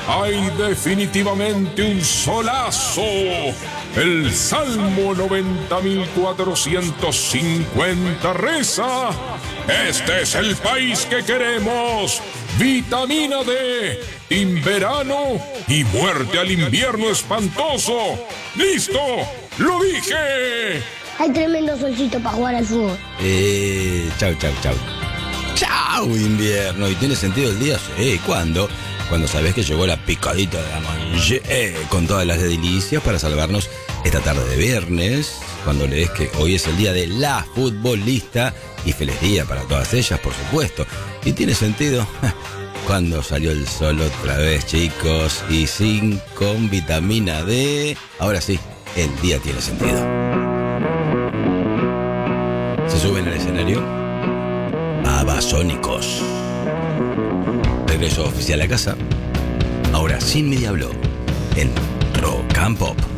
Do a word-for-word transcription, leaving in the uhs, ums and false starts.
hay definitivamente un solazo. El Salmo noventa mil cuatrocientos cincuenta reza: este es el país que queremos. Vitamina D, Team Verano y muerte al invierno espantoso. ¡Listo! ¡Lo dije! Hay tremendo solcito para jugar al fútbol. Eh, chau, chau, chau. Chau, invierno. ¿Y tiene sentido el día? Sí, ¿cuándo? Cuando sabés que llegó la picadita de la manche, eh, con todas las delicias para salvarnos esta tarde de viernes. Cuando lees que hoy es el día de la futbolista. Y feliz día para todas ellas, por supuesto. ¿Y tiene sentido? Cuando salió el sol otra vez, chicos. Y sin con vitamina D. Ahora sí, el día tiene sentido. Se suben al escenario Babasónicos. Regreso oficial a casa. Ahora sin Media Blog en Rock and Pop.